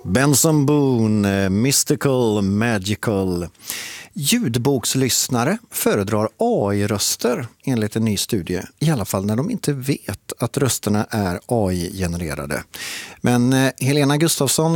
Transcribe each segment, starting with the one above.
Benson Boone, Mystical, Magical. Ljudbokslyssnare föredrar AI-röster enligt en ny studie, i alla fall när de inte vet att rösterna är AI-genererade. Men Helena Gustafsson,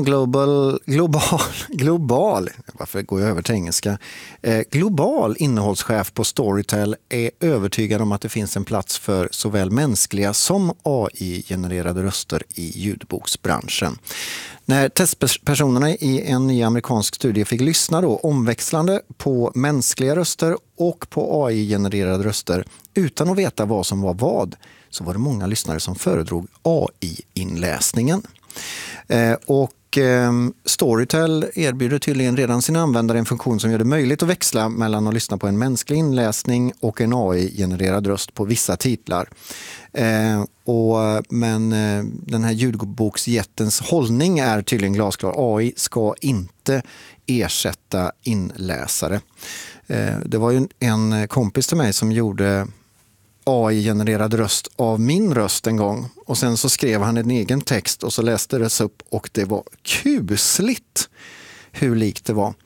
varför går jag över till engelska? Global innehållschef på Storytel är övertygad om att det finns en plats för såväl mänskliga som AI-genererade röster i ljudboksbranschen. När testpersonerna i en ny amerikansk studie fick lyssna då omväxlande på mänskliga röster och på AI-genererade röster utan att veta vad som var vad, så var det många lyssnare som föredrog AI-inläsningen. Storytel erbjuder tydligen redan sina användare en funktion som gör det möjligt att växla mellan att lyssna på en mänsklig inläsning och en AI-genererad röst på vissa titlar. Men den här ljudboksjättens hållning är tydligen glasklar. AI ska inte ersätta inläsare. Det var ju en kompis till mig som gjorde AI-genererad röst av min röst en gång. Och sen så skrev han en egen text och så läste det upp och det var kusligt hur likt det var.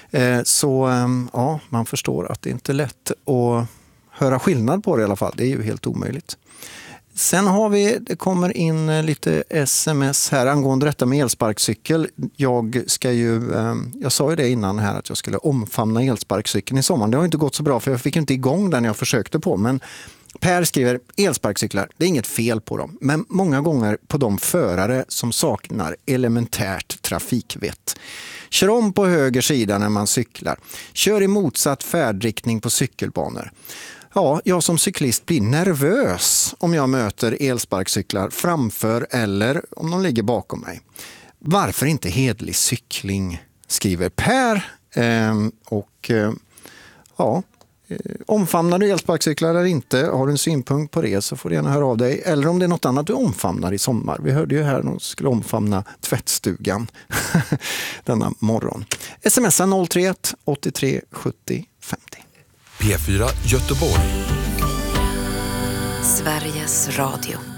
Man förstår att det inte är lätt att höra skillnad på det i alla fall. Det är ju helt omöjligt. Sen det kommer in lite sms här angående detta med elsparkcykel. Jag sa ju det innan här att jag skulle omfamna elsparkcykeln i sommar. Det har inte gått så bra för jag fick inte igång den jag försökte på. Men Per skriver, elsparkcyklar, det är inget fel på dem. Men många gånger på de förare som saknar elementärt trafikvett. Kör om på höger sida när man cyklar. Kör i motsatt färdriktning på cykelbanor. Ja, jag som cyklist blir nervös om jag möter elsparkcyklar framför eller om de ligger bakom mig. Varför inte hedlig cykling, skriver Per. Omfamnar du elsparkcyklar eller inte? Har du en synpunkt på det så får du gärna höra av dig. Eller om det är något annat du omfamnar i sommar. Vi hörde ju här att de skulle omfamna tvättstugan denna morgon. Smsa 031 83 70 50. P4 Göteborg. Sveriges Radio.